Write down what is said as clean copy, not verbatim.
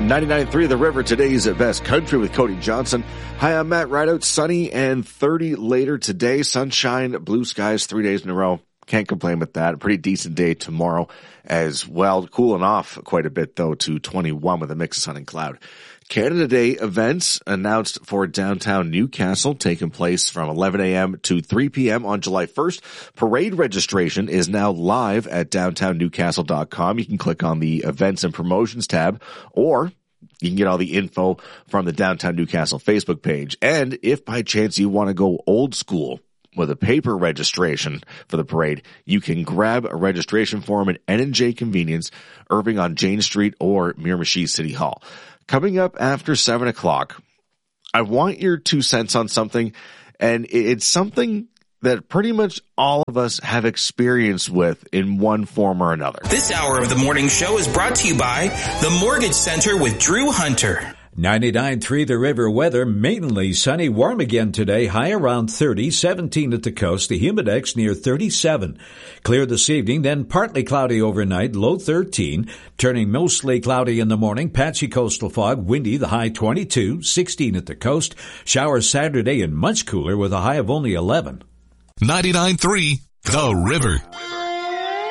99.3 The River, today's best country with Cody Johnson. Hi, I'm Matt Rideout. Sunny and 30 later today. Sunshine, blue skies 3 days in a row. Can't complain with that. A pretty decent day tomorrow as well. Cooling off quite a bit, though, to 21 with a mix of sun and cloud. Canada Day events announced for downtown Newcastle, taking place from 11 a.m. to 3 p.m. on July 1st. Parade registration is now live at downtownnewcastle.com. You can click on the events and promotions tab, or you can get all the info from the Downtown Newcastle Facebook page. And if by chance you want to go old school with a paper registration for the parade, you can grab a registration form at N&J Convenience, Irving on Jane Street, or Miramichi City Hall. Coming up after 7 o'clock, I want your 2 cents on something, and it's something that pretty much all of us have experience with in one form or another. This hour of the morning show is brought to you by the Mortgage Center with Drew Hunter. 99.3 The River weather, mainly sunny, warm again today, high around 30, 17 at the coast, the humidex near 37. Clear this evening, then partly cloudy overnight, low 13, turning mostly cloudy in the morning, patchy coastal fog, windy, the high 22, 16 at the coast, showers Saturday and much cooler with a high of only 11. 99.3 The River.